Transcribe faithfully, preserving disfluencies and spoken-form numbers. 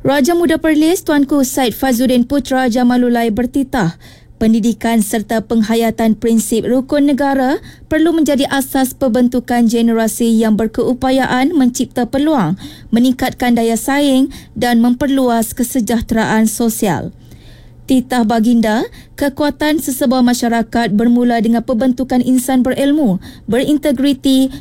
Raja Muda Perlis Tuanku Said Fazuddin Putra Jamalulai bertitah, pendidikan serta penghayatan prinsip rukun negara perlu menjadi asas pembentukan generasi yang berkeupayaan mencipta peluang, meningkatkan daya saing dan memperluas kesejahteraan sosial. Titah baginda, kekuatan sesebuah masyarakat bermula dengan pembentukan insan berilmu, berintegriti,